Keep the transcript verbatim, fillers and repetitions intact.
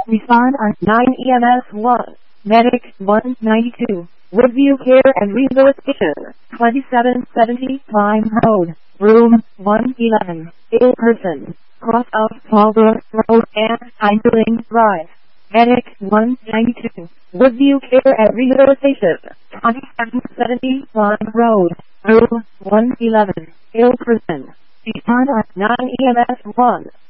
Respond on nine E M S one. Medic one ninety-two. Woodview Care and Rehabilitation. twenty-seven seventy Lime Road. Room one eleven. Ill person. Cross of Fallbrook Road and Heinzling Drive. Medic one ninety-two. Woodview Care and Rehabilitation. twenty-seven seventy Lime Road. Room one eleven. Ill person. Respond on nine E M S one.